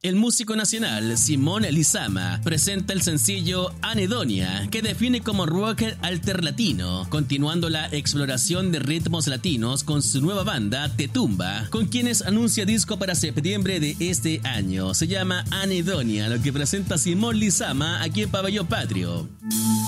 El músico nacional Simón Lizama presenta el sencillo Anedonia, que define como rock alterlatino, continuando la exploración de ritmos latinos con su nueva banda Tetumba, con quienes anuncia disco para septiembre de este año. Se llama Anedonia, lo que presenta Simón Lizama aquí en Pabellón Patrio.